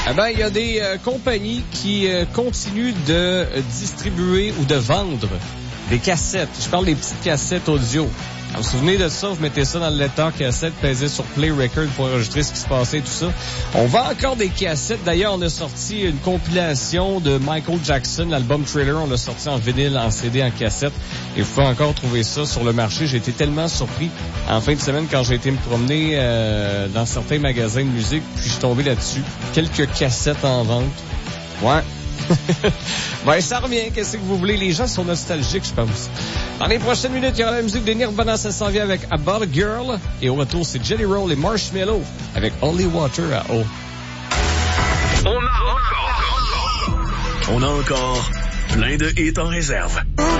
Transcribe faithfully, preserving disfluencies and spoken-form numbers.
Eh ben, il y a des euh, compagnies qui euh, continuent de euh, distribuer ou de vendre des cassettes. Je parle des petites cassettes audio. Vous vous souvenez de ça? Vous mettez ça dans le lecteur cassette, pesez sur Play Record pour enregistrer ce qui se passait et tout ça. On vend encore des cassettes. D'ailleurs, on a sorti une compilation de Michael Jackson, l'album Thriller. On l'a sorti en vinyle, en C D, en cassette. Et vous pouvez encore trouver ça sur le marché. J'ai été tellement surpris en fin de semaine quand j'ai été me promener euh, dans certains magasins de musique. Puis je suis tombé là-dessus. Quelques cassettes en vente. Ouais. Ben, ça revient. Qu'est-ce que vous voulez? Les gens sont nostalgiques, je pense. Dans les prochaines minutes, il y aura la musique de Nirvana, ça s'en vient avec About a Girl. Et au retour, c'est Jelly Roll et Marshmello avec Only Water à eau. On a encore, on a encore plein de hits en réserve.